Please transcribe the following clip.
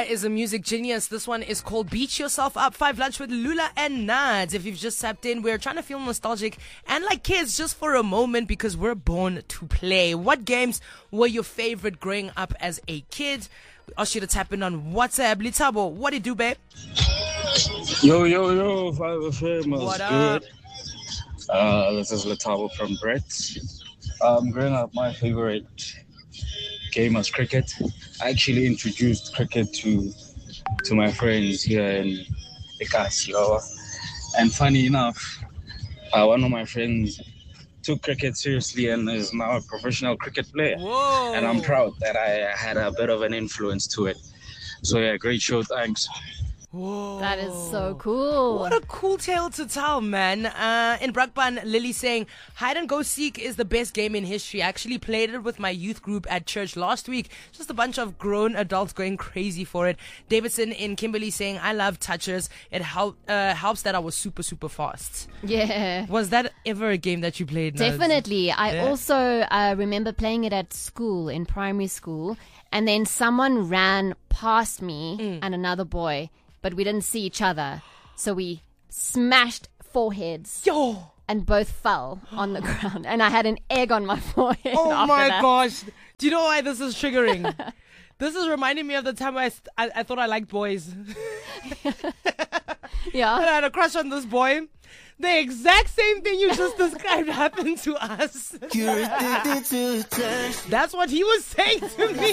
Lula is a music genius. This one is called Beat Yourself Up. 5 Lunch with Lula and Nads. If you've just tapped in, we're trying to feel nostalgic and like kids just for a moment because we're born to play. What games were your favorite growing up as a kid? We asked you to tap in on WhatsApp. Litabo, what do you do, babe? Yo, 5FM. What up? This is Letabo from Brett. Growing up, my favorite game was cricket. I actually introduced cricket to my friends here in Ikasio. And funny enough, one of my friends took cricket seriously and is now a professional cricket player. Whoa. And I'm proud that I had a bit of an influence to it. So yeah, great show, thanks. Whoa. That is so cool. What a cool tale to tell, man. In Brakpan, Lily saying, hide and go seek is the best game in history. I actually played it with my youth group at church last week. Just a bunch of grown adults going crazy for it. Davidson in Kimberley saying, I love touchers. It helps that I was super, super fast. Yeah. Was that ever a game that you played? Naz? Definitely. I Yeah. also remember playing it at school, in primary school, and then someone ran past me and another boy, but we didn't see each other. So we smashed foreheads Yo! and both fell on the ground. And I had an egg on my forehead. Oh after my that. gosh. Do you know why this is triggering? This is reminding me of the time I thought I liked boys. Yeah. And I had a crush on this boy. The exact same thing you just described happened to us. That's what he was saying to me.